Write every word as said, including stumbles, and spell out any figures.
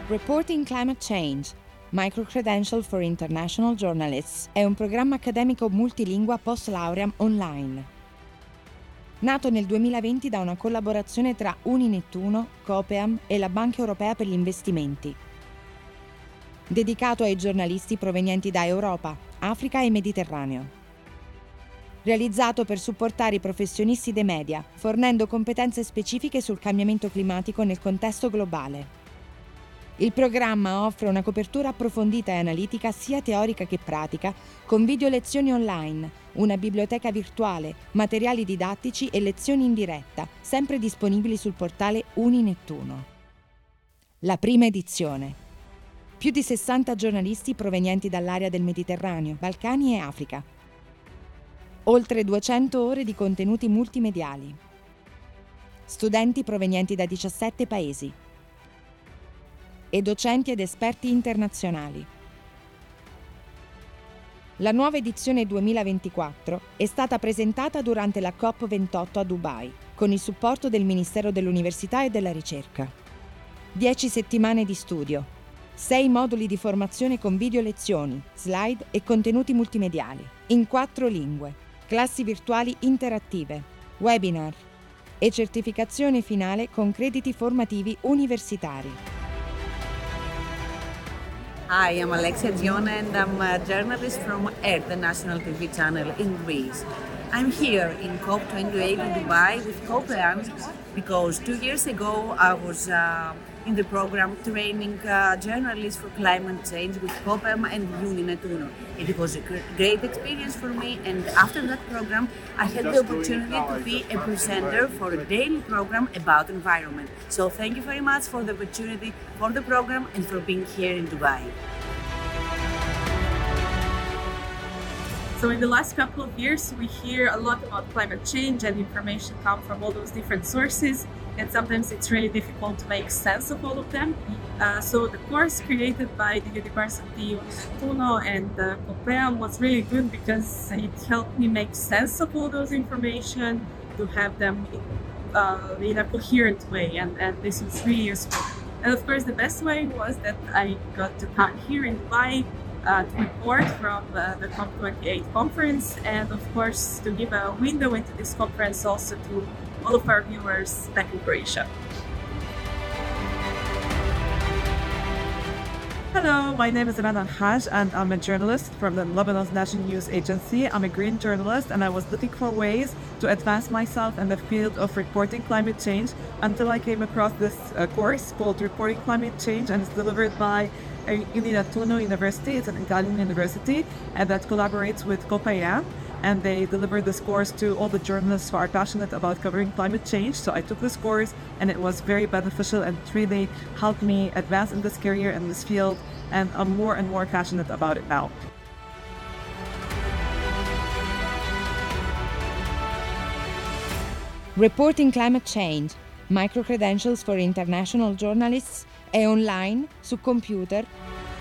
Reporting Climate Change, Micro-Credential for International Journalists è un programma accademico multilingua post-lauream online. Nato nel duemilaventi da una collaborazione tra Uninettuno, Copeam e la Banca Europea per gli Investimenti. Dedicato ai giornalisti provenienti da Europa, Africa e Mediterraneo. Realizzato per supportare i professionisti dei media, fornendo competenze specifiche sul cambiamento climatico nel contesto globale. Il programma offre una copertura approfondita e analitica sia teorica che pratica, con video lezioni online, una biblioteca virtuale, materiali didattici e lezioni in diretta, sempre disponibili sul portale Uninettuno. La prima edizione. Più di sessanta giornalisti provenienti dall'area del Mediterraneo, Balcani e Africa. Oltre duecento ore di contenuti multimediali. Studenti provenienti da diciassette paesi. E docenti ed esperti internazionali. La nuova edizione duemilaventiquattro è stata presentata durante la COP ventotto a Dubai, con il supporto del Ministero dell'Università e della Ricerca. Dieci settimane di studio, sei moduli di formazione con video lezioni, slide e contenuti multimediali, in quattro lingue, classi virtuali interattive, webinar e certificazione finale con crediti formativi universitari. Hi, I'm Alexia Giona and I'm a journalist from E R, the national T V channel in Greece. I'm here in COP twenty-eight in Dubai with Copeam because two years ago I was uh, in the program training uh, journalists for climate change with Copeim and Uninettuno. It was a great experience for me, and after that program I had the opportunity to be a presenter for a daily program about environment. So thank you very much for the opportunity for the program and for being here in Dubai. So in the last couple of years, we hear a lot about climate change, and information comes from all those different sources, and sometimes it's really difficult to make sense of all of them. Uh, so the course created by the University of Uninettuno and uh, Copeam was really good because it helped me make sense of all those information, to have them uh, in a coherent way, and, and this was really useful. And of course, the best way was that I got to come here in Dubai Uh, to report from uh, the COP twenty-eight conference, and of course to give a window into this conference also to all of our viewers back in Croatia. Hello, my name is Rana Haj and I'm a journalist from the Lebanon's National News Agency. I'm a green journalist and I was looking for ways to advance myself in the field of reporting climate change until I came across this uh, course called Reporting Climate Change, and it's delivered by Uninettuno University. It's an Italian university and that collaborates with Copeam, and they deliver this course to all the journalists who are passionate about covering climate change. So I took this course and it was very beneficial and it really helped me advance in this career, in this field, and I'm more and more passionate about it now. Reporting Climate Change, Micro-Credentials for International Journalists è online, su computer,